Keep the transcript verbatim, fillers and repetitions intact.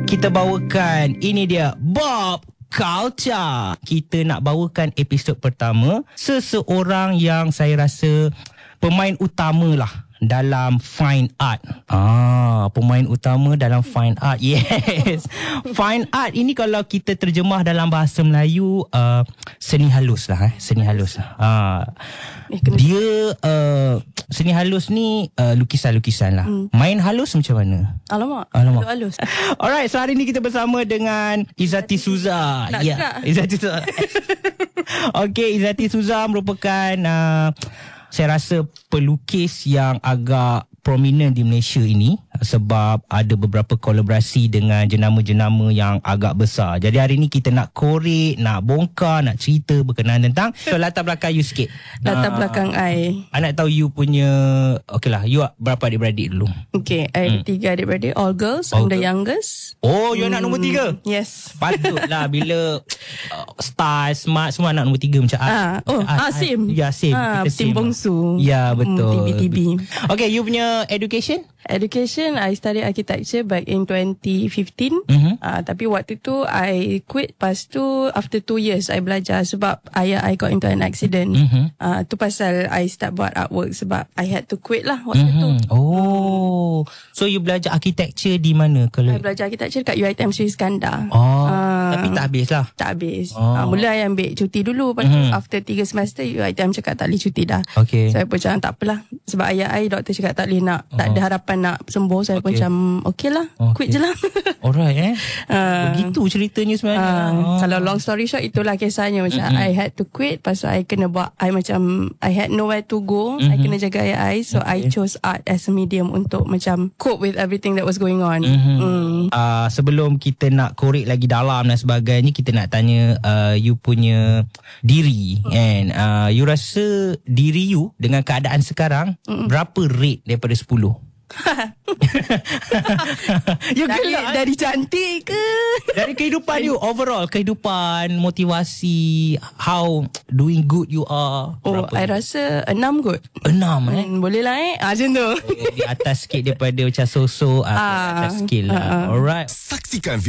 kita bawakan, ini dia Bob Culture. Kita nak bawakan episod pertama seseorang yang saya rasa pemain utama lah dalam fine art. Ah, pemain utama dalam fine art. Yes. Fine art ini kalau kita terjemah dalam bahasa Melayu, uh, seni halus lah eh. Seni halus. Ah. Dia uh, seni halus ni uh, lukisan-lukisan lah. Hmm. Main halus macam mana? Alamak. Alamak. Halus. Alright, so hari ni kita bersama dengan Izzati Suza. Tak Ya, juga. Izzati Suza. Okey, Izzati Suza merupakan uh, saya rasa pelukis yang agak prominent di Malaysia ini sebab ada beberapa kolaborasi dengan jenama-jenama yang agak besar. Jadi hari ni kita nak korek, nak bongkar, nak cerita berkenaan tentang so, latar belakang you sikit. Latar uh, belakang I. I nak tahu you punya, okey lah, you berapa adik-beradik dulu? Okay, I ada hmm. tiga adik-beradik, all girls. All I'm the girl. youngest. Oh, you hmm. anak nombor tiga? Yes. Patutlah bila uh, star, smart, semua anak nombor tiga macam ah, Oh, ah, same. Ya, same. Ah, Kita tim same. bongsu. Ya, betul. Hmm, T B T B. Okay, you punya education? Education, I studied architecture back in twenty fifteen. Mm-hmm. Uh, tapi waktu tu, I quit. Lepas tu, after two years, I belajar sebab ayah I got into an accident. Mm-hmm. Uh, tu pasal I start buat artwork sebab I had to quit lah waktu Mm-hmm. tu. Oh, so you belajar architecture di mana? Kalau I belajar architecture kat U I T M Sri Iskandar. Oh, uh, tapi tak habis lah. Tak habis. Oh. Uh, mula I ambil cuti dulu. Lepas Mm-hmm. tu, after tiga semester, U I T M cakap tak boleh cuti dah. Okay. So, I pun macam tak apalah. Sebab ayah I, doktor cakap tak boleh nak, tak Oh. ada harapan nak sembuh. Saya pun Okay. macam, okay lah, Okay. quit je lah. Alright eh. Uh, Begitu ceritanya sebenarnya. Uh, oh. Kalau long story short, itulah kisahnya. Macam mm-hmm. I had to quit. Lepas tu I kena buat, I macam I had nowhere to go. Mm-hmm. I kena jaga ayah I. So Okay. I chose art as a medium untuk macam cope with everything that was going on. Mm-hmm. mm. Uh, sebelum kita nak korek lagi dalam dan sebagainya, kita nak tanya uh, you punya diri kan. Uh, you rasa diri you dengan keadaan sekarang mm-hmm. berapa rate daripada sepuluh? You dari, gelak dari cantik ke? dari kehidupan you overall, kehidupan, motivasi, how doing good you are. Oh, berapa? I rasa enam kot. Enam eh. Hmm, boleh lah eh. Ah, macam tu. Oh, di atas sikit daripada macam so-so ah, Ah, atas skill lah. ah, ah. Alright. Saksikan